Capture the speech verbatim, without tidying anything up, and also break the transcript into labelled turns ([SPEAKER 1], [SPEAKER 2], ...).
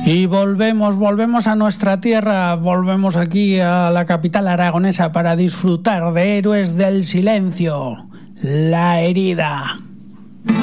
[SPEAKER 1] Y volvemos, volvemos a nuestra tierra, volvemos aquí a la capital aragonesa para disfrutar de Héroes del Silencio, La Herida.